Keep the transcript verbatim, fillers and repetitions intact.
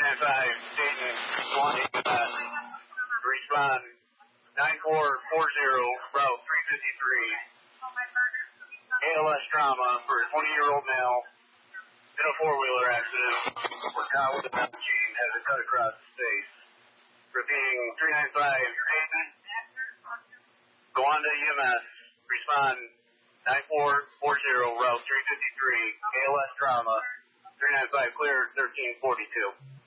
ninety-five, Dayton, one E M S. Respond nine four four zero, route three fifty-three. A L S trauma for a twenty-year-old male in a four-wheeler accident. We're caught with a belt chain, has a cut across the face. Repeating three ninety-five, Dayton, go on to E M S. Respond nine four four zero, route three fifty-three. A L S trauma. three ninety-five clear, thirteen forty-two.